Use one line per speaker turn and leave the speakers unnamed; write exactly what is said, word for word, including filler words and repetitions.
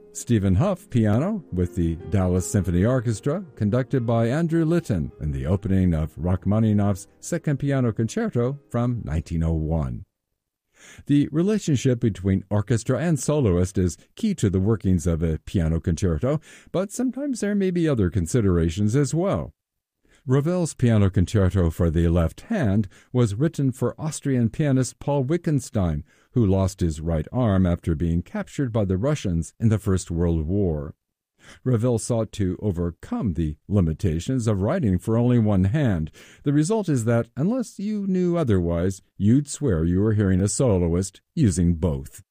Stephen Huff, piano, with the Dallas Symphony Orchestra, conducted by Andrew Litton in the opening of Rachmaninoff's Second Piano Concerto from nineteen oh one. The relationship between orchestra and soloist is key to the workings of a piano concerto, but sometimes there may be other considerations as well. Ravel's Piano Concerto for the Left Hand was written for Austrian pianist Paul Wittgenstein, who lost his right arm after being captured by the Russians in the First World War. Ravel sought to overcome the limitations of writing for only one hand. The result is that, unless you knew otherwise, you'd swear you were hearing a soloist using both.